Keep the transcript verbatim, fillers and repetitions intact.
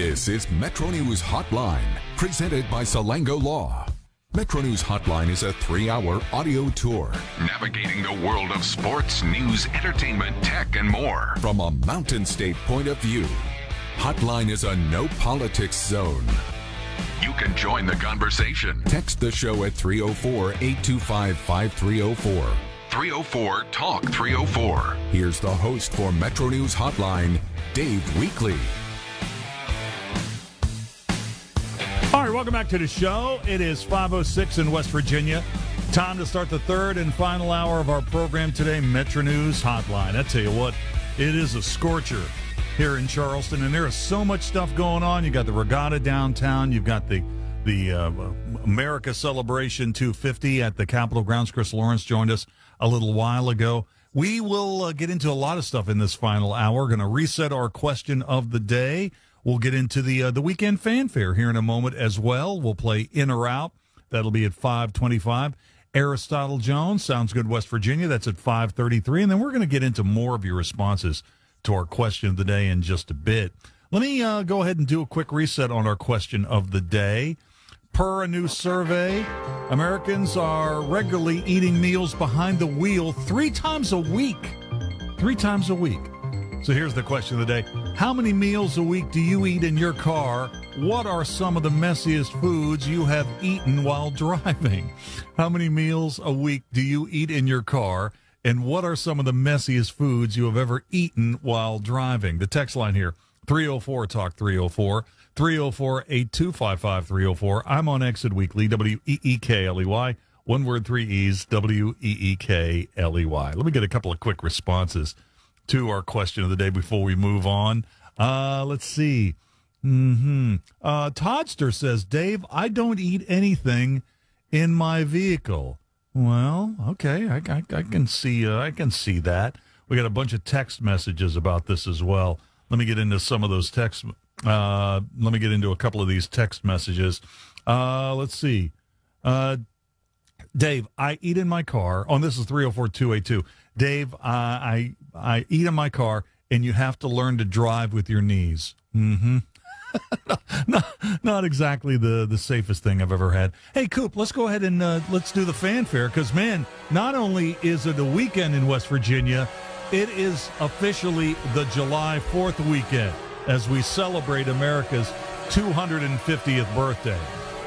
This is Metro News Hotline, presented by Salango Law. Metro News Hotline is a three-hour audio tour navigating the world of sports, news, entertainment, tech, and more from a Mountain State point of view. Hotline is a no-politics zone. You can join the conversation. Text the show at three oh four, eight two five, five three oh four. three oh four, talk three oh four. Here's the host for Metro News Hotline, Dave Weekley. All right, welcome back to the show. It is five oh six in West Virginia. Time to start the third and final hour of our program today, Metro News Hotline. I tell you what, it is a scorcher here in Charleston, and there is so much stuff going on. You got the regatta downtown. You've got the the uh, America Celebration two fifty at the Capitol grounds. Chris Lawrence joined us a little while ago. We will uh, get into a lot of stuff in this final hour. We're going to reset our question of the day. We'll get into the uh, the weekend fanfare here in a moment as well. We'll play In or Out. That'll be at five twenty-five. Aristotle Jones, Sounds Good West Virginia. That's at five thirty-three. And then we're going to get into more of your responses to our question of the day in just a bit. Let me uh, go ahead and do a quick reset on our question of the day. Per a new survey, Americans are regularly eating meals behind the wheel three times a week. Three times a week. So here's the question of the day. How many meals a week do you eat in your car? What are some of the messiest foods you have eaten while driving? How many meals a week do you eat in your car? And what are some of the messiest foods you have ever eaten while driving? The text line here, three oh four, talk three oh four, three oh four, eight two five, five three oh four. I'm on Exit Weekly, W E E K L E Y. One word, three E's, W E E K L E Y. Let me get a couple of quick responses to our question of the day before we move on. Uh, let's see. Mm-hmm. Uh, Toddster says, Dave, I don't eat anything in my vehicle. Well, okay, I, I, I can see uh, I can see that. We got a bunch of text messages about this as well. Let me get into some of those text. Uh, let me get into a couple of these text messages. Uh, let's see. Uh, Dave, I eat in my car. Oh, this is three oh four, two eight two. Dave, uh, I I eat in my car, and you have to learn to drive with your knees. Mm-hmm. not, not exactly the, the safest thing I've ever had. Hey, Coop, let's go ahead and uh, let's do the fanfare, because, man, not only is it a weekend in West Virginia, it is officially the July fourth weekend as we celebrate America's two hundred fiftieth birthday.